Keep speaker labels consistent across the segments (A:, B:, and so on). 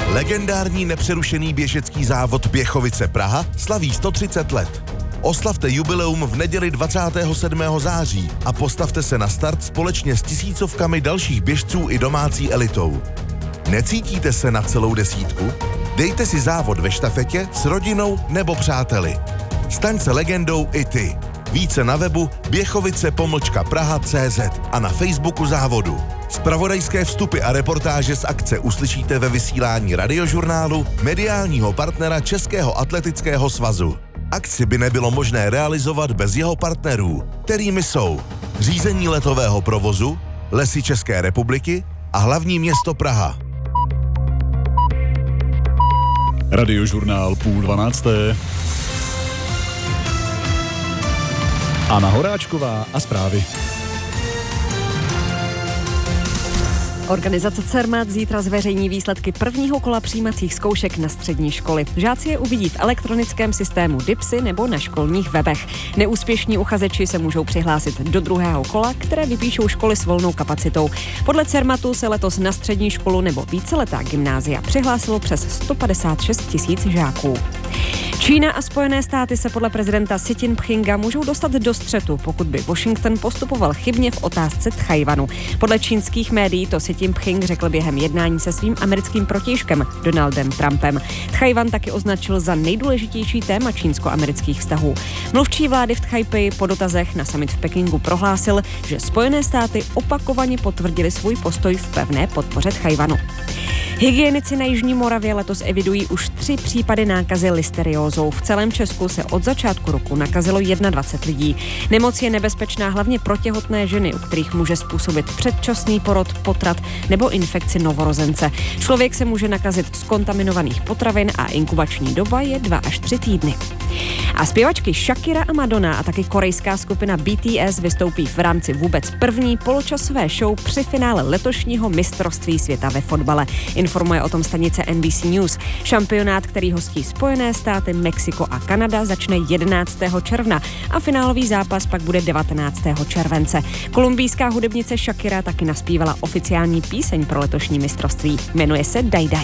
A: Legendární nepřerušený běžecký závod Běchovice Praha slaví 130 let. Oslavte jubileum v neděli 27. září a postavte se na start společně s tisícovkami dalších běžců i domácí elitou. Necítíte se na celou desítku? Dejte si závod ve štafetě s rodinou nebo přáteli. Staň se legendou i ty. Více na webu běchovice-praha.cz a na Facebooku závodu. Zpravodajské vstupy a reportáže z akce uslyšíte ve vysílání Radiožurnálu, mediálního partnera Českého atletického svazu. Akci by nebylo možné realizovat bez jeho partnerů, kterými jsou řízení letového provozu, Lesy České republiky a hlavní město Praha.
B: Radiožurnál 11:30. Anna Horáčková a zprávy.
C: Organizace Cermat zítra zveřejní výsledky prvního kola přijímacích zkoušek na střední školy. Žáci je uvidí v elektronickém systému DIPSy nebo na školních webech. Neúspěšní uchazeči se můžou přihlásit do druhého kola, které vypíšou školy s volnou kapacitou. Podle Cermatu se letos na střední školu nebo víceletá gymnázia přihlásilo přes 156 000 žáků. Čína a Spojené státy se podle prezidenta Xi Jinpinga můžou dostat do střetu, pokud by Washington postupoval chybně v otázce Tchajwanu. Podle čínských médií to Xi Jinping řekl během jednání se svým americkým protějškem Donaldem Trumpem. Tchajwan taky označil za nejdůležitější téma čínsko-amerických vztahů. Mluvčí vlády v Tchajpeji po dotazech na summit v Pekingu prohlásil, že Spojené státy opakovaně potvrdili svůj postoj v pevné podpoře Tchajwanu. Hygienici na Jižní Moravě letos evidují už 3 případy nákazy listeriózou. V celém Česku se od začátku roku nakazilo 21 lidí. Nemoc je nebezpečná hlavně pro těhotné ženy, u kterých může způsobit předčasný porod, potrat nebo infekci novorozence. Člověk se může nakazit z kontaminovaných potravin a inkubační doba je 2 až 3 týdny. A zpěvačky Shakira a Madonna a taky korejská skupina BTS vystoupí v rámci vůbec první poločasové show při finále letošního mistrovství světa ve fotbale. Informuje o tom stanice NBC News. Šampionát, který hostí Spojené státy, Mexiko a Kanada, začne 11. června a finálový zápas pak bude 19. července. Kolumbijská hudebnice Shakira taky naspívala oficiální píseň pro letošní mistrovství. Jmenuje se Daj Daj.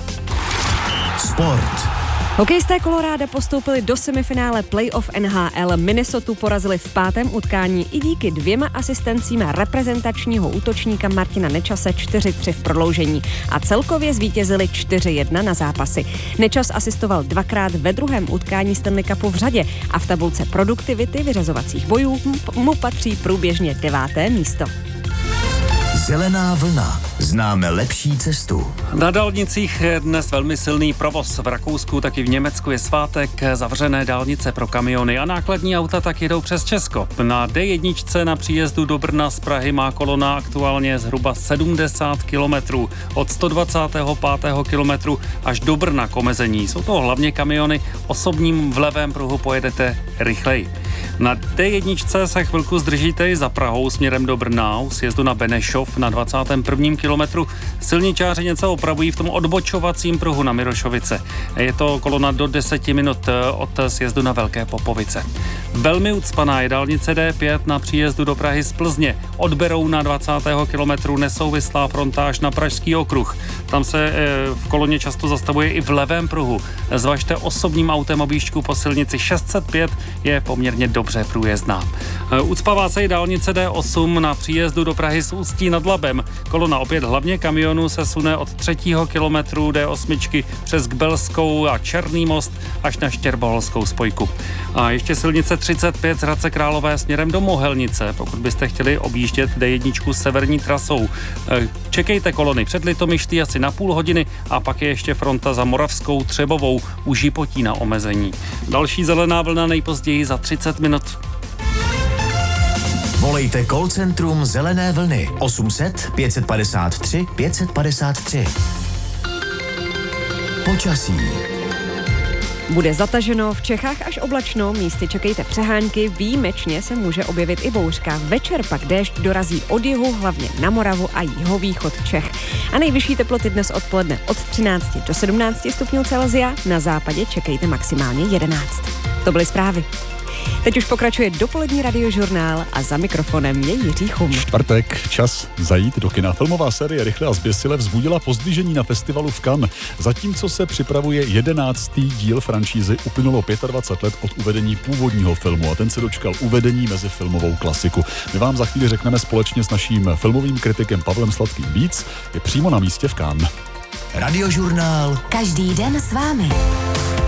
A: Sport.
C: Hokejisté Koloráda postoupili do semifinále playoff NHL. Minnesotu porazili v 5. utkání i díky 2 asistencím reprezentačního útočníka Martina Nečase 4-3 v prodloužení a celkově zvítězili 4-1 na zápasy. Nečas asistoval 2krát ve druhém utkání Stanley Cupu v řadě a v tabulce produktivity vyřazovacích bojů mu patří průběžně 9. místo.
D: Zelená vlna. Známe lepší cestu.
E: Na dálnicích je dnes velmi silný provoz. V Rakousku, taky v Německu je svátek, zavřené dálnice pro kamiony a nákladní auta tak jedou přes Česko. Na D1 na příjezdu do Brna z Prahy má kolona aktuálně zhruba 70 kilometrů. Od 125. kilometru až do Brna k omezení. Jsou to hlavně kamiony, osobním v levém pruhu pojedete rychleji. Na D1 se chvilku zdržíte i za Prahou směrem do Brna, u sjezdu na Benešov na 21. kilometru. Silničáři něco opravují v tom odbočovacím pruhu na Mirošovice. Je to kolona do 10 minut od sjezdu na Velké Popovice. Velmi ucpaná je dálnice D5 na příjezdu do Prahy z Plzně. Od Berouna 20. kilometru nesouvislá fronta až na Pražský okruh. Tam se v koloně často zastavuje i v levém pruhu. Zvažte osobním autem objížďku po silnici 605, je poměrně dobře průjezdná. Ucpává se i dálnice D8 na příjezdu do Prahy z Ústí nad Labem. Kolona opět hlavně kamionů se sune od 3. kilometru D8 přes Kbelskou a Černý most až na Štěrboholskou spojku. A ještě silnice 35 z Hradce Králové směrem do Mohelnice, pokud byste chtěli objíždět D1 severní trasou. Čekejte kolony před Litomyští asi na půl hodiny a pak je ještě fronta za Moravskou Třebovou u Žipotí na omezení. Další zelená vlna nejpozději za 30 minut.
D: Volejte call centrum Zelené vlny 800 553 553. Počasí.
C: Bude zataženo, v Čechách až oblačno, místy čekejte přehánky, výjimečně se může objevit i bouřka. Večer pak déšť dorazí od jihu, hlavně na Moravu a jihovýchod Čech. A nejvyšší teploty dnes odpoledne od 13 do 17 stupňů Celsia, na západě čekejte maximálně 11. To byly zprávy. Teď už pokračuje dopolední radiožurnál a za mikrofonem je Jiří Chum.
B: Čtvrtek, čas zajít do kina. Filmová série Rychle a zběsile vzbudila pozdvižení na festivalu v Cannes. Zatímco se připravuje 11. díl franšízy, uplynulo 25 let od uvedení původního filmu a ten se dočkal uvedení mezi filmovou klasiku. My vám za chvíli řekneme společně s naším filmovým kritikem Pavlem Sladkým víc, je přímo na místě v Cannes.
D: Radiožurnál.
F: Každý den s vámi.